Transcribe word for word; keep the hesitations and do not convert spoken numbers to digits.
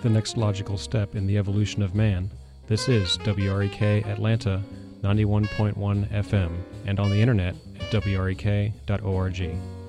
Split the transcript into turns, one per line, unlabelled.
the next logical step in the evolution of man, this is W R E K Atlanta ninety-one point one F M and on the internet at W R E K dot org.